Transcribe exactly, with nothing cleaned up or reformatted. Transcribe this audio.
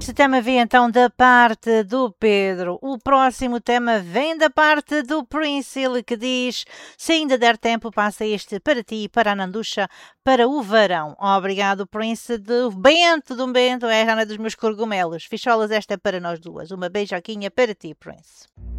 Este tema vem então da parte do Pedro. O próximo tema vem da parte do Prince, ele que diz: se ainda der tempo, passa este para ti, para a Nanducha, para o verão. Obrigado, Prince, do Bento, do Bento, é a Rana dos meus cogumelos. Ficholas, esta é para nós duas. Uma beijoquinha para ti, Prince.